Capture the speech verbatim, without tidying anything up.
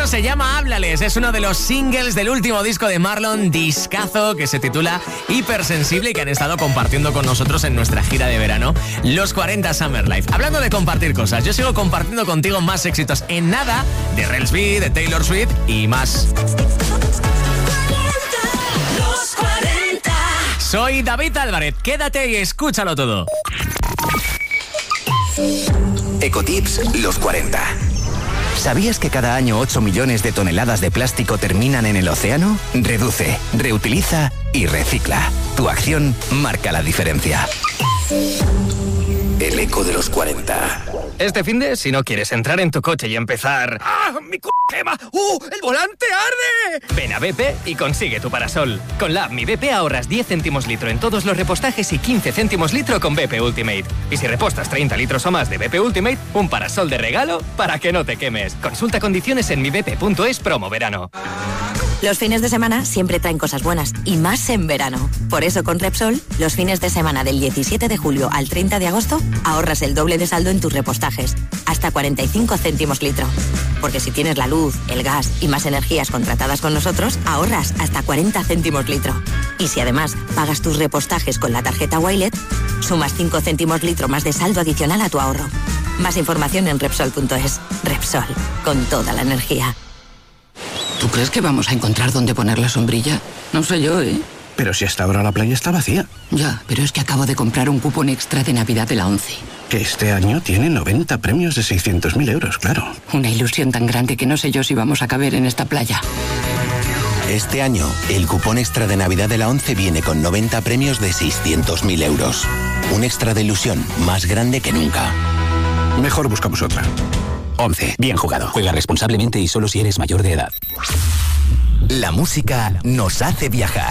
Esto se llama Háblales, es uno de los singles del último disco de Marlon, discazo, que se titula Hipersensible y que han estado compartiendo con nosotros en nuestra gira de verano, los cuarenta Summer Life. Hablando de compartir cosas, yo sigo compartiendo contigo más éxitos en nada de Rels B, de Taylor Swift y más. Soy David Álvarez, quédate y escúchalo todo. Ecotips los cuarenta. ¿Sabías que cada año ocho millones de toneladas de plástico terminan en el océano? Reduce, reutiliza y recicla. Tu acción marca la diferencia. El eco de los cuarenta. Este finde, si no quieres entrar en tu coche y empezar... ¡Ah, mi c*** quema! ¡Uh, el volante arde! Ven a B P y consigue tu parasol. Con la app Mi B P ahorras diez céntimos litro en todos los repostajes y quince céntimos litro con B P Ultimate. Y si repostas treinta litros o más de B P Ultimate, un parasol de regalo para que no te quemes. Consulta condiciones en mi b p punto es promo verano. Los fines de semana siempre traen cosas buenas, y más en verano. Por eso con Repsol, los fines de semana del diecisiete de julio al treinta de agosto, ahorras el doble de saldo en tus repostajes, hasta cuarenta y cinco céntimos litro. Porque si tienes la luz, el gas y más energías contratadas con nosotros, ahorras hasta cuarenta céntimos litro. Y si además pagas tus repostajes con la tarjeta Wilet, sumas cinco céntimos litro más de saldo adicional a tu ahorro. Más información en Repsol punto es. Repsol, con toda la energía. ¿Tú crees que vamos a encontrar dónde poner la sombrilla? No sé yo, ¿eh? Pero si hasta ahora la playa está vacía. Ya, pero es que acabo de comprar un cupón extra de Navidad de la ONCE. Que este año tiene noventa premios de seiscientos mil euros, claro. Una ilusión tan grande que no sé yo si vamos a caber en esta playa. Este año, el cupón extra de Navidad de la ONCE viene con noventa premios de seiscientos mil euros. Un extra de ilusión más grande que nunca. Mejor buscamos otra. ONCE. Bien jugado. Juega responsablemente y solo si eres mayor de edad. La música nos hace viajar.